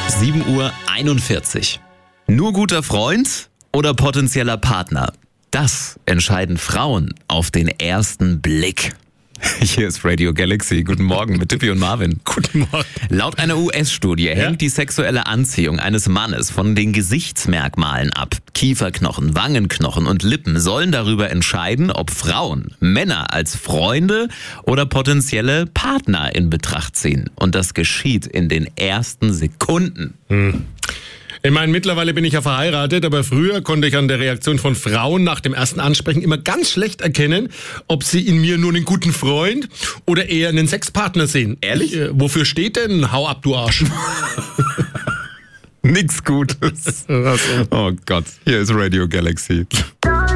7:41 Uhr. Nur guter Freund oder potenzieller Partner? Das entscheiden Frauen auf den ersten Blick. Hier ist Radio Galaxy. Guten Morgen mit Tippi und Marvin. Guten Morgen. Laut einer US-Studie hängt die sexuelle Anziehung eines Mannes von den Gesichtsmerkmalen ab. Kieferknochen, Wangenknochen und Lippen sollen darüber entscheiden, ob Frauen Männer als Freunde oder potenzielle Partner in Betracht ziehen. Und das geschieht in den ersten Sekunden. Ich meine, mittlerweile bin ich ja verheiratet, aber früher konnte ich an der Reaktion von Frauen nach dem ersten Ansprechen immer ganz schlecht erkennen, ob sie in mir nur einen guten Freund oder eher einen Sexpartner sehen. Ehrlich? Wofür steht denn Hau ab, du Arsch? Nix Gutes. Oh Gott, hier ist Radio Galaxy.